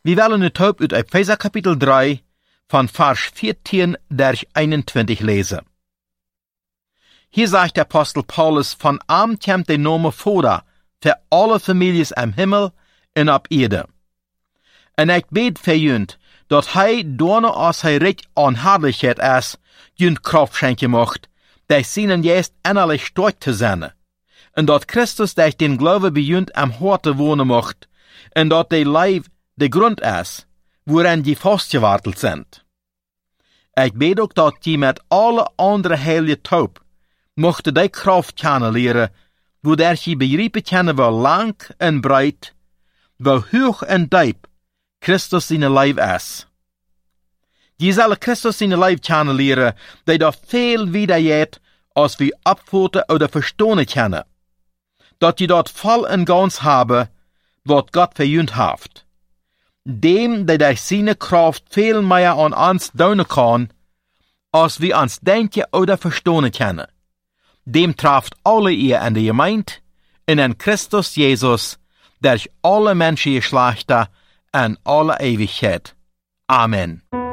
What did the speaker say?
Wir willen nu taub uit Epheser kapitel 3 van vers 14 durch 21 lesen. Hier sagt der Apostel Paulus, von kommt der Name Vater für alle Families am Himmel en op Erde. En ik bid voor junt, dat hij doorne als hij recht aanhaardelijkheid is, junt kracht schenken mocht, dat zijnen juist innerlijk sterk te zijn, en dat Christus durch den Glaube bij junt am harte wonen mocht, en dat de lijf de grond is, waarin die vastgeworteld zijn. Ik bid ook dat die met alle andere heilige taub, mochten die kracht kennen leren, waardoor je begrijpen kennen wel lang en breed, wel hoog en diep Christus zijn lijf is. Je zal Christus zijn lijf kennen leren, die dat veel wijder gaat, als we opvatten of verstaan kennen. Dat je dat vol en gans hebben, wat God verjunt heeft. Dem, die door zijn kracht veel meer aan ons doen kan, als we ons denken of verstaan kennen. Dem treft alle eer in de gemeente en in Christus Jezus, durch alle menschengeslachten en alle eeuwigheid. Amen.